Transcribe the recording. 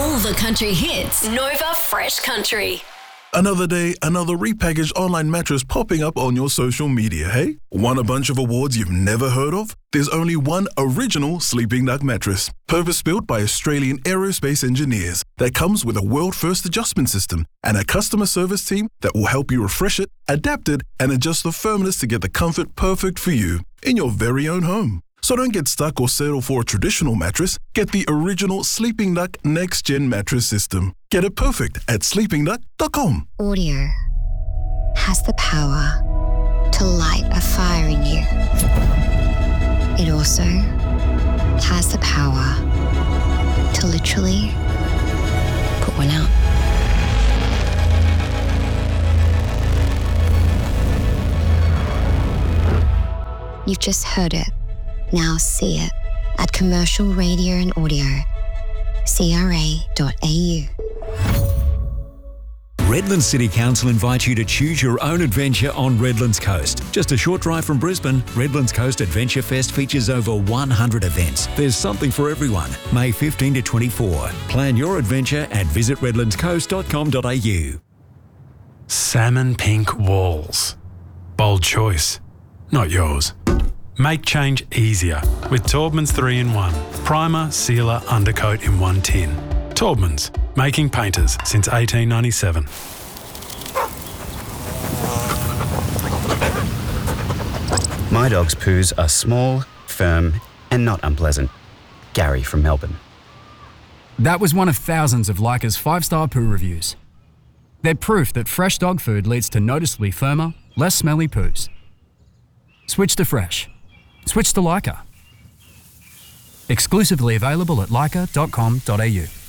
All the country hits. Nova Fresh Country. Another day, another repackaged online mattress popping up on your social media, hey? Want a bunch of awards you've never heard of? There's only one original Sleeping Duck mattress, purpose-built by Australian aerospace engineers, that comes with a world-first adjustment system and a customer service team that will help you refresh it, adapt it, and adjust the firmness to get the comfort perfect for you in your very own home. So don't get stuck or settle for a traditional mattress. Get the original Sleeping Duck Next Gen mattress system. Get it perfect at sleepingduck.com. Audio has the power to light a fire in you. It also has the power to literally put one out. You've just heard it. Now see it at Commercial Radio and Audio, CRA.au. Redlands City Council invite you to choose your own adventure on Redlands Coast. Just a short drive from Brisbane, Redlands Coast Adventure Fest features over 100 events. There's something for everyone. May 15 to 24. Plan your adventure at visitredlandscoast.com.au. Salmon pink walls. Bold choice, not yours. Make change easier with Taubman's 3-in-1. Primer, sealer, undercoat in one tin. Taubman's, making painters since 1897. My dog's poos are small, firm, and not unpleasant. Gary from Melbourne. That was one of thousands of Leica's 5-star poo reviews. They're proof that fresh dog food leads to noticeably firmer, less smelly poos. Switch to fresh. Switch to Leica. Exclusively available at leica.com.au.